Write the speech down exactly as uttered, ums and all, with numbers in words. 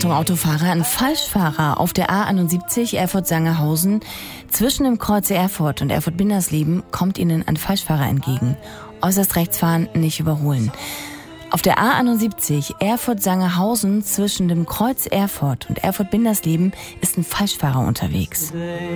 Achtung Autofahrer, ein Falschfahrer auf der A einundsiebzig Erfurt-Sangerhausen. Zwischen dem Kreuz Erfurt und Erfurt-Bindersleben kommt Ihnen ein Falschfahrer entgegen. Äußerst rechts fahren, nicht überholen. Auf der A einundsiebzig Erfurt-Sangerhausen zwischen dem Kreuz Erfurt und Erfurt-Bindersleben ist ein Falschfahrer unterwegs.